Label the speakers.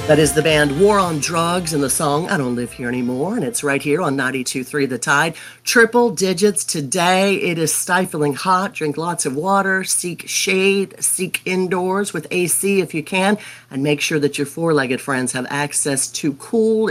Speaker 1: That is the band War on Drugs and the song I Don't Live Here Anymore. And it's right here on 92.3 The Tide. Triple digits today. It is stifling hot. Drink lots of water. Seek shade. Seek indoors with AC if you can. And make sure that your four-legged friends have access to cool